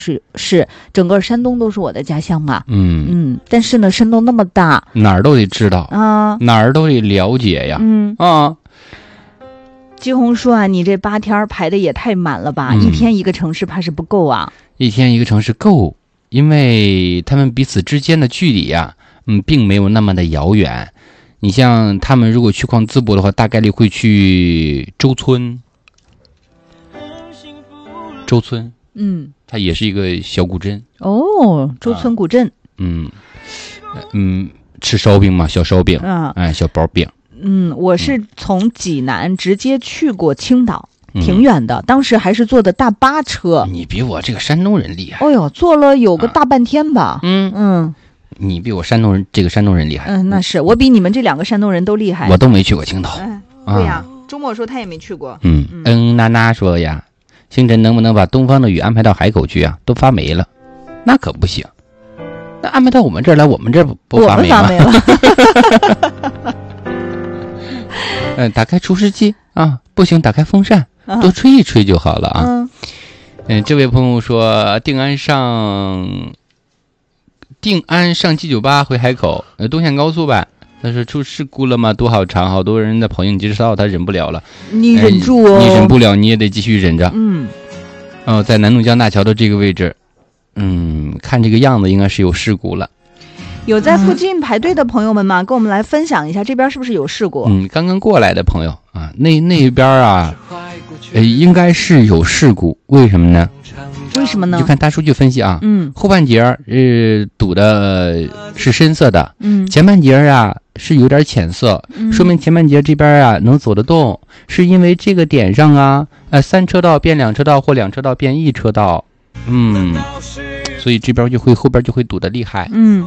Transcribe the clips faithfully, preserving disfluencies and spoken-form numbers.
是是，整个山东都是我的家乡嘛。 嗯嗯，但是呢，山东那么大， 哪儿都得知道啊， 哪儿都得了解呀。 嗯啊， 季红说啊，你这八天排的也太满了吧、嗯？一天一个城市怕是不够啊。 一天一个城市够，因为他们彼此之间的距离呀、啊，嗯，并没有那么的遥远。你像他们如果去逛淄博的话，大概率会去周村。周村， 嗯， 它也是一个小古镇。 哦，周村古镇。 啊、嗯嗯，吃烧饼嘛，小烧饼， 啊， 哎，小包饼。 嗯，我是从济南直接去过青岛，嗯、挺远的，当时还是坐的大巴车。 你比我这个山东人厉害。 哦呦，坐了有个大半天吧。 啊、嗯嗯， 你比我山东人这个山东人厉害。 嗯，那是我比你们这两个山东人都厉害。 我都没去过青岛。 哎，对呀、啊，周末说他也没去过。 嗯嗯，嗯娜娜说呀。星辰能不能把东方的雨安排到海口去啊？都发霉了，那可不行。那安排到我们这儿来，我们这儿不发霉吗？ 我们发霉了。 嗯，打开除湿机啊，不行，打开风扇，啊、多吹一吹就好了啊。嗯，嗯这位朋友说，定安上定安上七九八回海口，呃，东线高速吧。他说出事故了吗？多好长，好多人在跑应急车道，他忍不了了。 你忍住哦， 你忍不了，你也得继续忍着。 嗯， 哦，在南怒江大桥的这个位置，嗯，看这个样子应该是有事故了。 有在附近排队的朋友们吗？嗯、跟我们来分享一下，这边是不是有事故？ 嗯，刚刚过来的朋友啊，那那边啊，呃，应该是有事故，为什么呢？ 为什么呢？ 就看大数据分析啊， 嗯， 后半截呃堵的是深色的， 嗯， 前半截啊是有点浅色， 嗯、 说明前半截这边啊能走得动，是因为这个点上啊，呃三车道变两车道或两车道变一车道，嗯，所以这边就会后边就会堵得厉害， 嗯，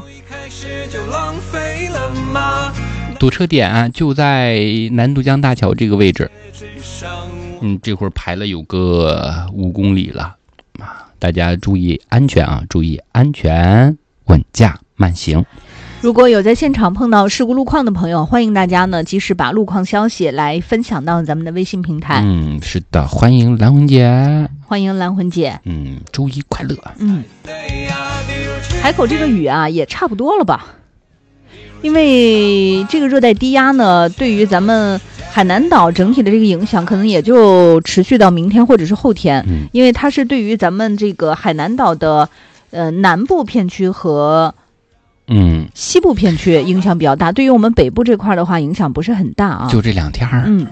堵车点啊就在南渡江大桥这个位置，嗯，这会儿排了有个五公里了。啊，大家注意安全啊！注意安全，稳驾慢行。 如果有在现场碰到事故路况的朋友，欢迎大家呢及时把路况消息来分享到咱们的微信平台。 嗯，是的，欢迎蓝魂姐， 欢迎蓝魂姐。 嗯，周一快乐。 嗯，海口这个雨啊也差不多了吧？因为这个热带低压呢，对于咱们海南岛整体的这个影响，可能也就持续到明天或者是后天， 嗯、 因为它是对于咱们这个海南岛的呃南部片区和嗯西部片区影响比较大，对于我们北部这块的话，影响不是很大啊。 就这两天嗯。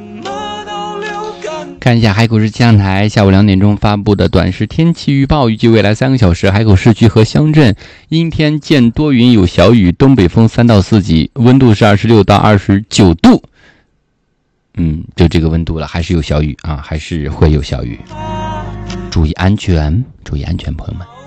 看一下海口市气象台下午两点钟发布的短时天气预报，预计未来三个小时，海口市区和乡镇阴天见多云有小雨，东北风三到四级，温度是二十六到二十九度。嗯，就这个温度了，还是有小雨啊，还是会有小雨。注意安全，注意安全，朋友们。